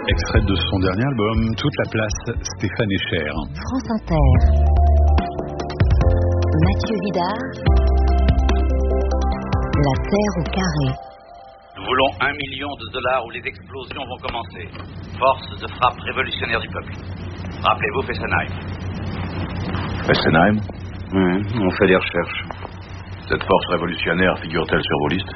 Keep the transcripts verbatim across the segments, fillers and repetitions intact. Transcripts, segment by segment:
Extrait de son dernier album, Toute la place, Stéphane Echer. France Inter. Mathieu Vidard. La Terre au carré. Nous voulons un million de dollars où les explosions vont commencer. Force de frappe révolutionnaire du peuple. Rappelez-vous Fessenheim. Fessenheim? Oui, on fait des recherches. Cette force révolutionnaire figure-t-elle sur vos listes?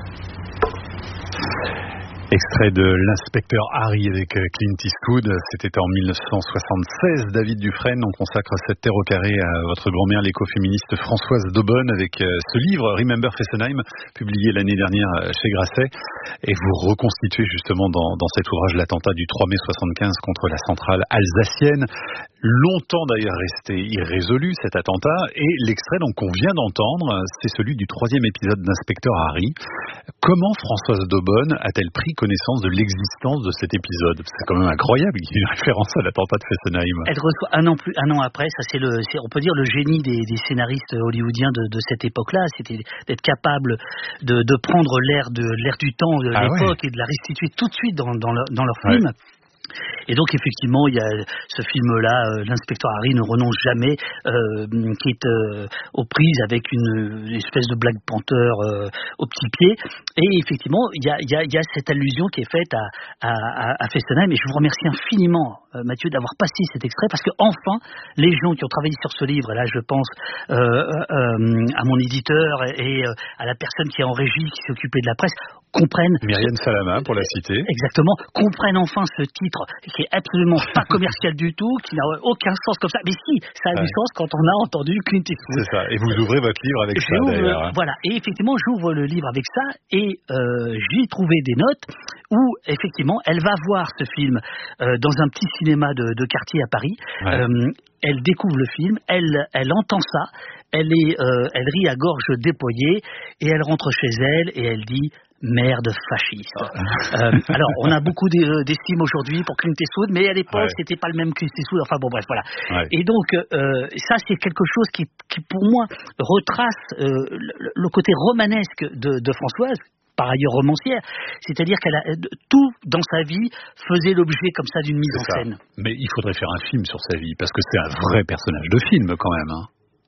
Extrait de l'inspecteur Harry avec Clint Eastwood. C'était en mille neuf cent soixante-seize. David Dufresne, on consacre cette terre au carré à votre grand-mère, l'écoféministe Françoise Daubonne, avec ce livre Remember Fessenheim, publié l'année dernière chez Grasset. Et vous reconstituez justement dans, dans cet ouvrage l'attentat du trois mai soixante-quinze contre la centrale alsacienne. Longtemps d'ailleurs resté irrésolu cet attentat. Et l'extrait donc qu'on vient d'entendre, c'est celui du troisième épisode d'Inspecteur Harry. Comment Françoise Daubonne a-t-elle pris connaissance de l'existence de cet épisode? C'est quand même incroyable, il y a une référence à l'attentat de Fessenheim. Elle reçoit un an, plus, un an après, ça c'est, le, c'est on peut dire le génie des, des scénaristes hollywoodiens de, de cette époque-là, c'était d'être capable de, de prendre l'air, de, l'air du temps de ah l'époque ouais. et de la restituer tout de suite dans, dans, leur, dans leur film. Ouais. Et donc effectivement, il y a ce film-là, euh, l'inspecteur Harry ne renonce jamais, euh, qui est euh, aux prises avec une, une espèce de Black Panther euh, au petit pied. Et effectivement, il y a, il y a, il y a cette allusion qui est faite à, à, à Fessenheim. Et je vous remercie infiniment, euh, Mathieu, d'avoir passé cet extrait, parce que enfin, les gens qui ont travaillé sur ce livre, et là je pense euh, euh, à mon éditeur et euh, à la personne qui est en régie, qui s'est occupée de la presse, comprennent... Myriam Salama, pour la citer. Exactement, comprennent enfin ce titre qui est absolument pas commercial du tout, qui n'a aucun sens comme ça. Mais si, ça a ouais. du sens quand on a entendu Clint Eastwood. C'est ça, et vous ouvrez votre livre avec ça d'ailleurs. Voilà, et effectivement, j'ouvre le livre avec ça, et euh, j'y trouvais des notes où, effectivement, elle va voir ce film euh, dans un petit cinéma de, de quartier à Paris. Ouais. Euh, elle découvre le film, elle, elle entend ça, elle, est, euh, elle rit à gorge déployée, et elle rentre chez elle, et elle dit... merde fasciste. euh, alors, on a beaucoup d'estime aujourd'hui pour Clint Eastwood, mais à l'époque, ouais. c'était pas le même Clint Eastwood. Enfin bon, bref, voilà. Ouais. Et donc, euh, ça, c'est quelque chose qui, qui pour moi, retrace euh, le, le côté romanesque de, de Françoise, par ailleurs romancière, c'est-à-dire qu'elle a tout dans sa vie faisait l'objet comme ça d'une mise c'est en ça. scène. Mais il faudrait faire un film sur sa vie, parce que c'est un vrai personnage de film quand même. Hein.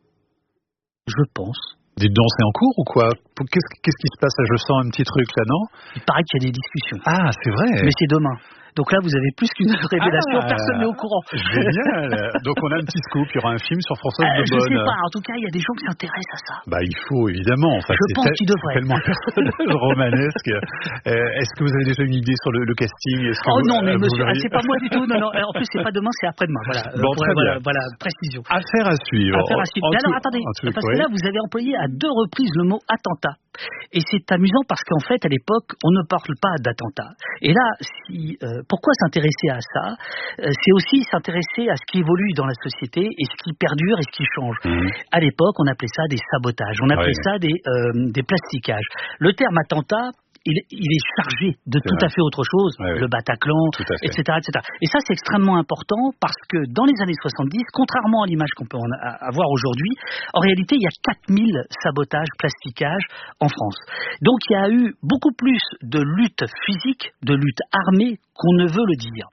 Je pense. Des danses en cours ou quoi? Qu'est-ce, qu'est-ce qui se passe? Je sens un petit truc là, non? Il paraît qu'il y a des discussions. Ah, c'est vrai. Mais c'est demain. Donc là, vous avez plus qu'une révélation, ah, personne n'est au courant. Génial. Donc on a un petit scoop, il y aura un film sur Françoise euh, Daubonne. Je sais pas, en tout cas, il y a des gens qui s'intéressent à ça. Bah il faut, évidemment. Enfin, je c'est pense tel, qu'il devrait. C'est tellement un personnage romanesque. Euh, est-ce que vous avez déjà une idée sur le, le casting? Est-ce que Oh vous, non, mais euh, monsieur, verriez... ah, c'est pas moi du tout. Non, non. En plus, c'est pas demain, c'est après-demain. Voilà, bon, euh, pour, voilà, voilà, précision. Affaire à suivre. Affaire à suivre. En, en mais alors, tout, attendez, tout, parce oui. que là, vous avez employé à deux reprises le mot attentat. Et c'est amusant parce qu'en fait, à l'époque, on ne parle pas d'attentat. Et là, si, euh, pourquoi s'intéresser à ça? euh, C'est aussi s'intéresser à ce qui évolue dans la société et ce qui perdure et ce qui change. Mmh. À l'époque, on appelait ça des sabotages, on appelait oui. ça des, euh, des plastiquages. Le terme attentat, Il, il est chargé de c'est tout vrai. à fait autre chose, ouais, le Bataclan, et cetera, et cetera. Et ça, c'est extrêmement important parce que dans les années soixante-dix, contrairement à l'image qu'on peut en avoir aujourd'hui, en réalité, il y a quatre mille sabotages, plastiquages en France. Donc, il y a eu beaucoup plus de lutte physique, de lutte armée qu'on ne veut le dire.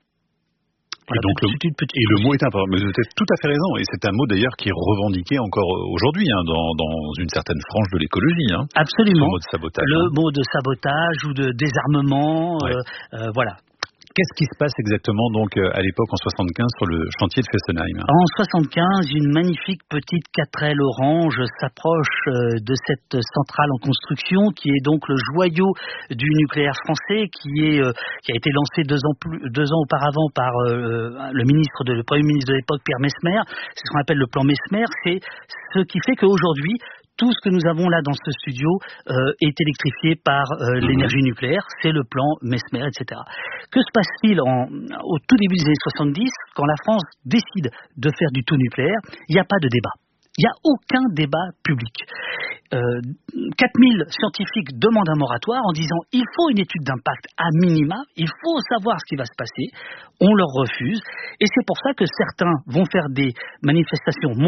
Et, donc le, petite, petite et le mot est important. Mais vous avez tout à fait raison. Et c'est un mot d'ailleurs qui est revendiqué encore aujourd'hui hein, dans, dans une certaine frange de l'écologie. Hein, Absolument. Ce mot de sabotage. Le hein. mot de sabotage ou de désarmement. Ouais. Euh, euh, voilà. Qu'est-ce qui se passe exactement donc à l'époque en soixante-quinze sur le chantier de Fessenheim? En soixante-quinze, une magnifique petite quatre L orange s'approche de cette centrale en construction qui est donc le joyau du nucléaire français qui est qui a été lancé deux ans plus, deux ans auparavant par euh, le ministre de le premier ministre de l'époque Pierre Messmer. C'est ce qu'on appelle le plan Messmer. C'est ce qui fait qu'aujourd'hui tout ce que nous avons là dans ce studio euh, est électrifié par euh, mmh. l'énergie nucléaire, c'est le plan Messmer, et cetera. Que se passe-t-il en, au tout début des années soixante-dix, quand la France décide de faire du tout nucléaire? Il n'y a pas de débat. Il n'y a aucun débat public. Euh, quatre mille scientifiques demandent un moratoire en disant il faut une étude d'impact à minima, il faut savoir ce qui va se passer. On leur refuse. Et c'est pour ça que certains vont faire des manifestations monstres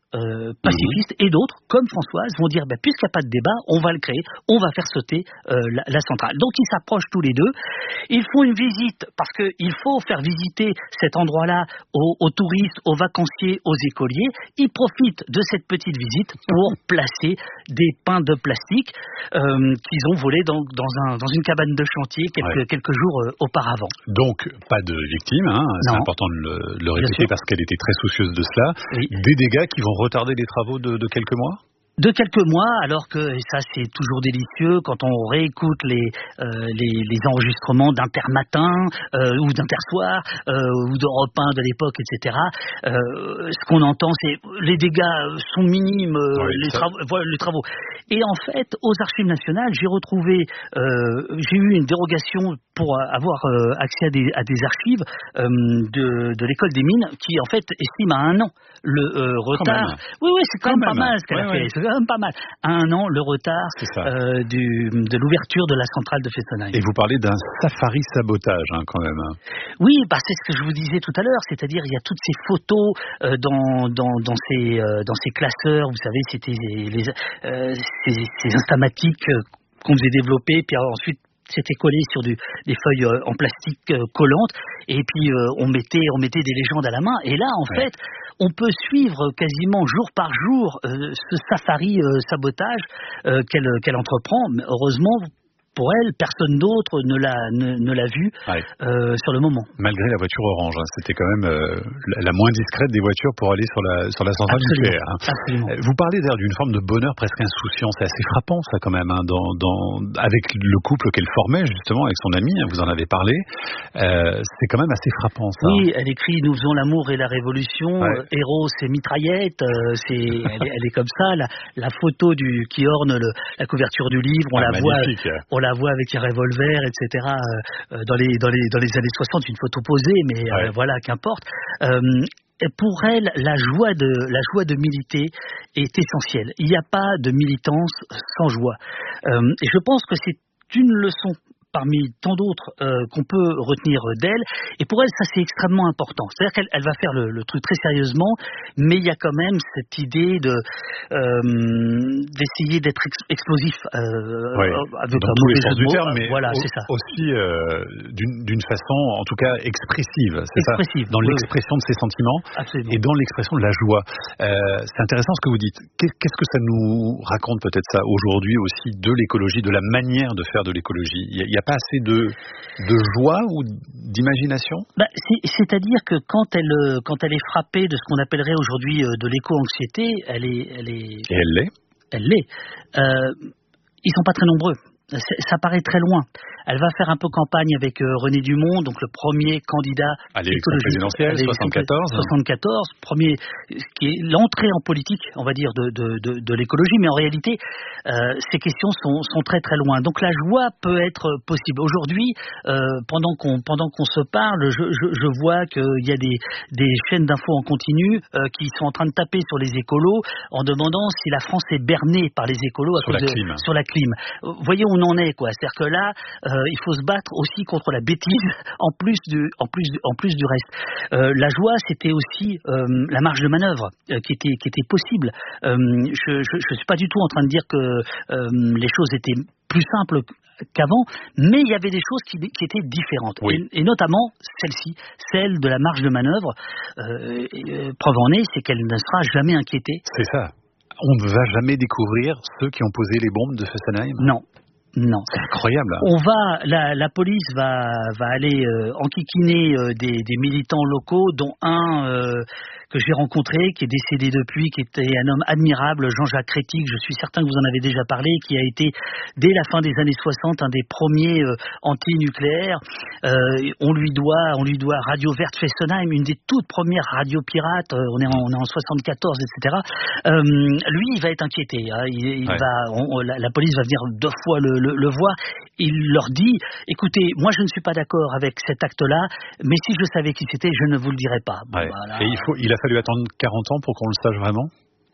euh, pacifistes mmh. et d'autres, comme Françoise, vont dire bah, puisqu'il n'y a pas de débat, on va le créer, on va faire sauter euh, la, la centrale. Donc ils s'approchent tous les deux, ils font une visite parce qu'il faut faire visiter cet endroit-là aux, aux touristes, aux vacanciers, aux écoliers. Ils profitent de cette petite visite pour placer des pains de plastique euh, qu'ils ont volés dans, dans, un, dans une cabane de chantier quelques, ouais. quelques jours euh, auparavant. Donc pas de victimes, hein, c'est important de le, de le répéter parce qu'elle était très soucieuse de cela. Oui. Des dégâts qui vont retarder les travaux de, de quelques mois ? De quelques mois, alors que, et ça c'est toujours délicieux, quand on réécoute les, euh, les, les enregistrements d'Intermatin euh, ou d'Intersoir euh, ou d'Europe un de l'époque, et cetera, euh, ce qu'on entend c'est les dégâts sont minimes, euh, oui, les, travaux, voilà, les travaux. Et en fait, aux Archives nationales, j'ai retrouvé, euh, j'ai eu une dérogation pour avoir euh, accès à des, à des archives euh, de, de l'école des mines qui en fait estime à un an le euh, retard. Oui, oui, c'est quand, quand même, même pas mal ce qu'elle ouais, a fait. Ouais. C'est quand même pas mal. À un an, le retard euh, du, de l'ouverture de la centrale de Fessenheim. Et vous parlez d'un safari sabotage, hein, quand même. Oui, bah, c'est ce que je vous disais tout à l'heure. C'est-à-dire, il y a toutes ces photos euh, dans, dans, dans, ces, euh, dans ces classeurs. Vous savez, c'était les, les, euh, ces, ces instamatiques euh, qu'on faisait développer, puis alors, ensuite, c'était collé sur du, des feuilles euh, en plastique euh, collantes, et puis euh, on mettait on mettait des légendes à la main. Et là, en ouais. fait, on peut suivre quasiment jour par jour euh, ce safari euh, sabotage euh, qu'elle qu'elle entreprend. Mais heureusement, pour elle, personne d'autre ne l'a ne, ne l'a vu ouais. euh, sur le moment. Malgré la voiture orange, hein, c'était quand même euh, la, la moins discrète des voitures pour aller sur la sur la centrale nucléaire. Hein. Absolument. Vous parlez d'ailleurs d'une forme de bonheur presque insouciant, c'est assez frappant ça quand même, hein, dans, dans avec le couple qu'elle formait justement avec son ami, hein, vous en avez parlé. Euh, c'est quand même assez frappant ça. Oui, elle écrit Nous faisons l'amour et la révolution. Ouais. Euh, héros, c'est mitraillette. Euh, c'est elle, est, elle est comme ça. La, la photo du qui orne le, la couverture du livre, on ah, la magnifique. voit. On la voit avec un revolver, et cetera. Euh, dans les dans les dans les années soixante, une photo posée, mais ouais. euh, voilà, qu'importe. Euh, pour elle, la joie de la joie de militer est essentielle. Il n'y a pas de militance sans joie. Euh, et je pense que c'est une leçon parmi tant d'autres euh, qu'on peut retenir d'elle. Et pour elle, ça c'est extrêmement important. C'est-à-dire qu'elle elle va faire le, le truc très sérieusement, mais il y a quand même cette idée de euh, d'essayer d'être ex- explosif euh, ouais, avec dans tous les sens du terme, mais voilà, au, c'est ça. aussi euh, d'une, d'une façon, en tout cas expressive, c'est expressive, ça, dans oui, l'expression oui. de ses sentiments Absolument. Et dans l'expression de la joie. Euh, c'est intéressant ce que vous dites. Qu'est-ce que ça nous raconte peut-être ça aujourd'hui aussi de l'écologie, de la manière de faire de l'écologie? Il y a, pas assez de, de joie ou d'imagination? Bah, c'est, c'est-à-dire que quand elle, quand elle est frappée de ce qu'on appellerait aujourd'hui de l'éco-anxiété, elle est, elle est... Et elle l'est? Elle l'est. Euh, ils sont pas très nombreux. C'est, ça paraît très loin. Elle va faire un peu campagne avec euh, René Dumont, donc le premier candidat à l'élection présidentielle, soixante-quatorze. soixante-quatorze, premier, qui est l'entrée en politique, on va dire, de, de, de, de l'écologie, mais en réalité, euh, ces questions sont, sont très très loin. Donc la joie peut être possible. Aujourd'hui, euh, pendant qu'on pendant qu'on se parle, je, je, je vois qu'il y a des, des chaînes d'infos en continu euh, qui sont en train de taper sur les écolos en demandant si la France est bernée par les écolos à sur cause la de, clim. sur la clim. Vous voyez où on en est, quoi. C'est-à-dire que là, euh, il faut se battre aussi contre la bêtise en plus du, en plus du, en plus du reste. Euh, la joie, c'était aussi euh, la marge de manœuvre euh, qui était qui était possible. Euh, je, je je suis pas du tout en train de dire que euh, les choses étaient plus simples qu'avant, mais il y avait des choses qui, qui étaient différentes, oui. et, et notamment celle-ci, celle de la marge de manœuvre. Euh, euh, preuve en est, c'est qu'elle ne sera jamais inquiétée. C'est ça. On ne va jamais découvrir ceux qui ont posé les bombes de Fessenheim. Non. Non, c'est incroyable. On va, la, la police va, va aller euh, enquiquiner euh, des, des militants locaux, dont un euh, que j'ai rencontré, qui est décédé depuis, qui était un homme admirable, Jean-Jacques Crétic. Je suis certain que vous en avez déjà parlé, qui a été dès la fin des années soixante un des premiers euh, anti-nucléaires. Euh, on lui doit, on lui doit Radio Verte Fessenheim, une des toutes premières radios pirates. Euh, on est en, on est en soixante-quatorze, et cetera. Euh, lui, il va être inquiété. Hein. Il, il ouais. va, on, la, la police va venir deux fois le Le, le voir. Il leur dit, écoutez, moi je ne suis pas d'accord avec cet acte-là, mais si je savais qui c'était, je ne vous le dirais pas. Bon, ouais. voilà. Et il, faut, il a fallu attendre quarante ans pour qu'on le sache vraiment?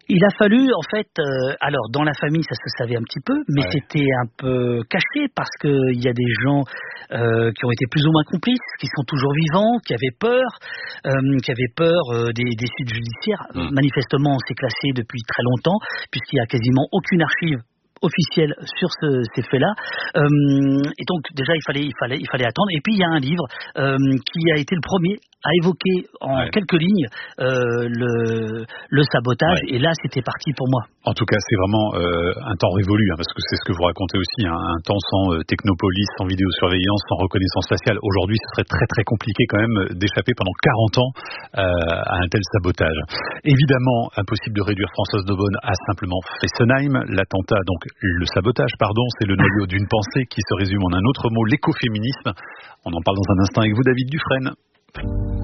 Il a fallu, en fait, euh, alors dans la famille ça se savait un petit peu, mais ouais. c'était un peu caché parce qu'il y a des gens euh, qui ont été plus ou moins complices, qui sont toujours vivants, qui avaient peur, euh, qui avaient peur euh, des, des suites judiciaires. Mmh. Manifestement, c'est classé depuis très longtemps, puisqu'il n'y a quasiment aucune archive officielle sur ce, ces faits-là. Euh, et donc déjà il fallait, il fallait, il fallait attendre. Et puis il y a un livre euh, qui a été le premier à évoquer en ouais. quelques lignes euh, le, le sabotage. Ouais. Et là, c'était parti pour moi. En tout cas, c'est vraiment euh, un temps révolu, hein, parce que c'est ce que vous racontez aussi, hein, un temps sans euh, technopolis, sans vidéosurveillance, sans reconnaissance faciale. Aujourd'hui, ce serait très très compliqué quand même d'échapper pendant quarante ans euh, à un tel sabotage. Évidemment, impossible de réduire Françoise Daubonne à simplement Fessenheim. L'attentat, donc le sabotage, pardon, c'est le noyau d'une pensée qui se résume en un autre mot, l'écoféminisme. On en parle dans un instant avec vous, David Dufresne.